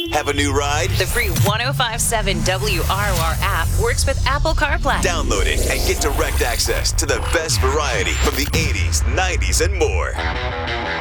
Have a new ride? The free 1057 WROR app works with Apple CarPlay. Download it and get direct access to the best variety from the 80s, 90s, and more.